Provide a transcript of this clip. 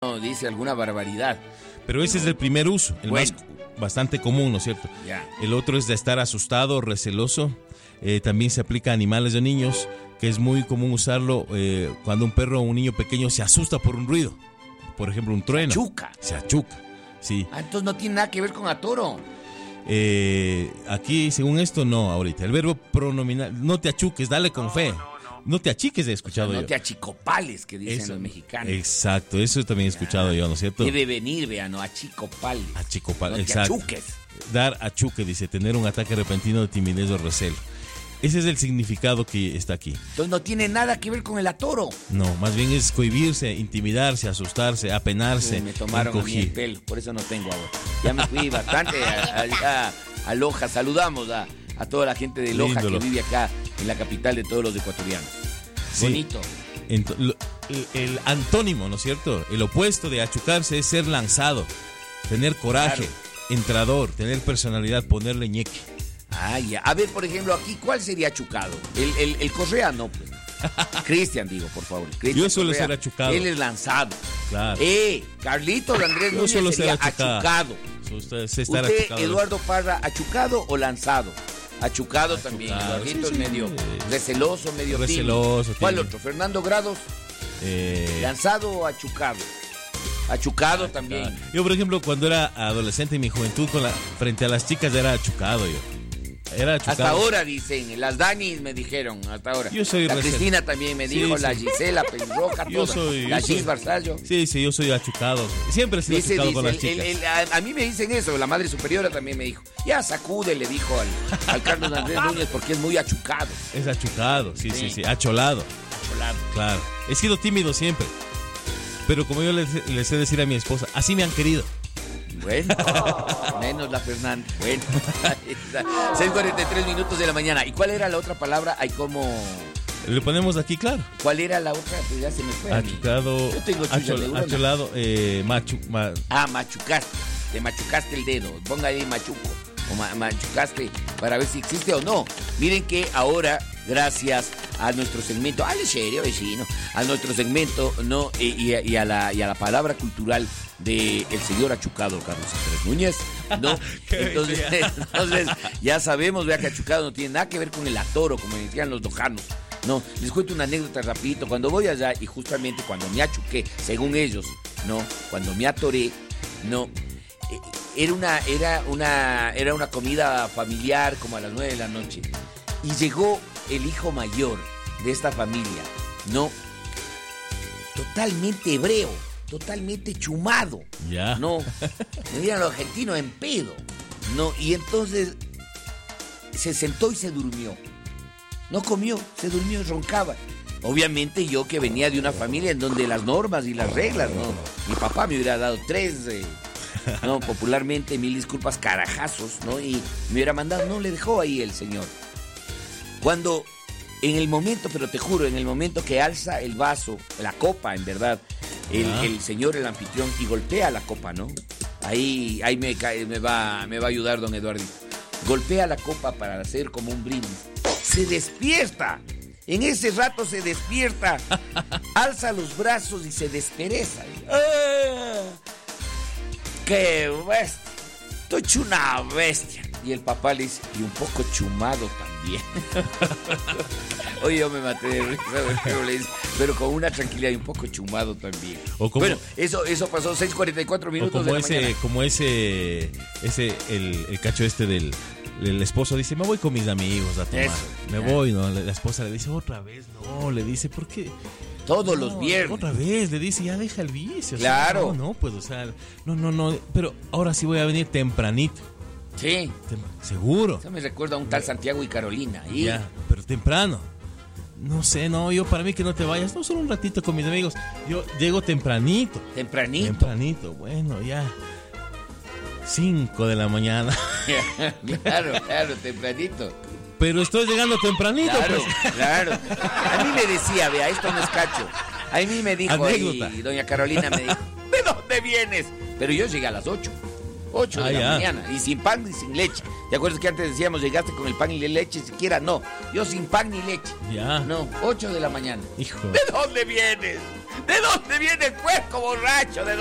dice alguna barbaridad. Pero ese es el primer uso, el Bueno. más bastante común, ¿no es cierto? Ya. El otro es de estar asustado, receloso. También se aplica a animales o niños, que es muy común usarlo cuando un perro o un niño pequeño se asusta por un ruido. Por ejemplo, un trueno. Achuca. Se achuca, sí. Ah, entonces no tiene nada que ver con atoro. Aquí, según esto, no, ahorita. El verbo pronominal, no te achuques, dale con fe. No te achiques, he escuchado No yo. te achicopales, que dicen Eso, los mexicanos. exacto, eso también he escuchado yo, ¿no es cierto? Debe venir, vean, no achicopales. Achicopal, No te exacto. achuques. Dar achuque, dice, tener un ataque repentino de timidez o recelo. Ese es el significado que está aquí. Entonces no tiene nada que ver con el atoro. No, más bien es cohibirse, intimidarse, asustarse, apenarse, Me tomaron a mí el encogir. pelo, por eso no tengo ahora. Ya me fui bastante a Loja. Saludamos a toda la gente de Loja Lindo, que vive acá en la capital de todos los ecuatorianos. Sí. Bonito. El antónimo, ¿no es cierto? El opuesto de achucarse es ser lanzado, tener coraje, Claro. entrador, tener personalidad, ponerle ñeque. Ah, ya. A ver, por ejemplo, aquí, ¿cuál sería achucado? El Correa, no, pues. Cristian, digo, por favor. Cristian Yo suelo Correa. ser achucado. Él es lanzado. Claro. Carlitos Andrés Yo Núñez suelo ser sería achucado. achucado. Usted se estará ¿Usted, achucado. Eduardo Parra, achucado o lanzado? Achucado también. Achucado, Eduardito sí, es sí. medio receloso, medio Receloso, tímido. ¿Cuál tímido. otro? Fernando Grados, Eh, lanzado o achucado. Achucado también. Yo, por ejemplo, cuando era adolescente en mi juventud, frente a las chicas era achucado yo. Era achucado. Hasta ahora dicen, las Danis me dijeron, hasta ahora. Yo soy la recel- Cristina también me dijo, Sí, la sí. Gisela Penroja, Yo todas. soy- La yo soy- Gis Barzallo. Sí, yo soy achucado. Siempre he sido achucado con las chicas. A mí me dicen eso, la madre superiora también me dijo. Ya sacude, le dijo al Carlos Andrés Núñez, porque es muy achucado. Es achucado, sí, Sí. acholado. Acholado. Claro. He sido tímido siempre. Pero como yo le sé decir a mi esposa, así me han querido. Bueno, menos la Fernanda. Bueno, 6:43 minutos de la mañana. ¿Y cuál era la otra palabra? Hay como... Le ponemos aquí, claro. ¿Cuál era la otra? Pues ya se me fue a mí. Achucado, Yo tengo chucha de una. acholado, Machucaste. Te machucaste el dedo. Ponga ahí machuco. O machucaste para ver si existe o no. Miren que ahora, gracias a nuestro segmento, al serio vecino, a nuestro segmento, ¿no? Y a la palabra cultural del señor achucado Carlos Andrés Núñez, ¿no? Entonces, ya sabemos, vea que achucado no tiene nada que ver con el atoro, como decían los dojanos. No, les cuento una anécdota rapidito. Cuando voy allá y justamente cuando me achuqué, según ellos, no, cuando me atoré, no, era una comida familiar como a las 9 de la noche y llegó el hijo mayor de esta familia, no, totalmente hebreo, totalmente chumado, Ya. no, me dieron los argentinos en pedo, no, y entonces se sentó y se durmió. No comió, se durmió y roncaba. Obviamente yo que venía de una familia en donde las normas y las reglas, ¿no? Mi papá me hubiera dado 3, no, popularmente, 1000 disculpas, carajazos, ¿no? Y me hubiera mandado, no, le dejó ahí el señor. Cuando, en el momento, pero te juro, en el momento que alza el vaso, la copa, en verdad, el señor, el anfitrión, y golpea la copa, ¿no? Ahí me va a ayudar don Eduardo. Golpea la copa para hacer como un brindis. Se despierta. En ese rato se despierta. Alza los brazos y se despereza. ¡Ah! ¡Qué bestia! Estoy hecho una bestia. Y el papá le dice, y un poco chumado también. Oye, yo me maté de risa, pero le dice, pero con una tranquilidad y un poco chumado también. Bueno, eso pasó 6:44 minutos de la mañana. Como el cacho el esposo dice, me voy con mis amigos a tomar. Voy, ¿no? La esposa le dice, otra vez, no, le dice, ¿por qué? Todos los viernes. Otra vez, le dice, ya deja el vicio. Claro. O sea, no, pues, o sea, no, pero ahora sí voy a venir tempranito. Sí. Seguro. Eso me recuerda a un tal Santiago y Carolina. ¿Y? Ya, pero temprano. No sé, yo para mí que no te vayas, no, solo un ratito con mis amigos. Yo llego tempranito. Tempranito, bueno, ya. 5 de la mañana. Claro, tempranito. Pero estoy llegando tempranito, claro, pues. Claro. A mí me decía, vea, esto no es cacho. A mí me dijo anécdota. Ahí, doña Carolina me dijo, ¿de dónde vienes? Pero yo llegué a las 8 de la mañana, y sin pan y sin leche. ¿Te acuerdas que antes decíamos, llegaste con el pan y la leche siquiera? No, yo sin pan ni leche. Ya. No, 8 de la mañana. Hijo. ¿De dónde vienes? ¿De dónde viene el cuerpo borracho?